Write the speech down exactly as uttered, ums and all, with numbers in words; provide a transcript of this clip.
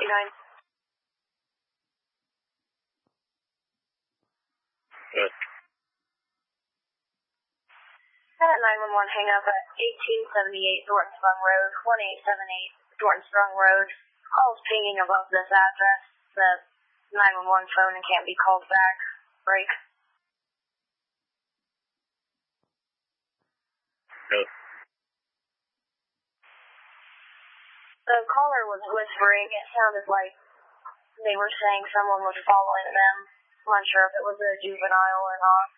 nine. Good. At nine one one, hang up at eighteen seventy-eight Thornton Sprung Road, one eight seven eight Thornton Sprung Road. Calls pinging above this address. The nine one one phone and can't be called back. Break. Good. The caller was whispering. It sounded like they were saying someone was following them. I'm not sure if it was a juvenile or not.